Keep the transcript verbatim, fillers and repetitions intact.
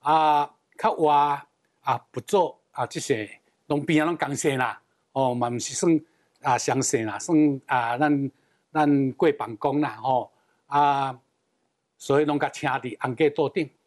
啊，较活啊不做啊，这些拢边啊拢共生啦，哦，嘛毋是算啊相生啦，算啊咱咱过办公啦，吼、啊，所以拢甲请伫红架桌顶。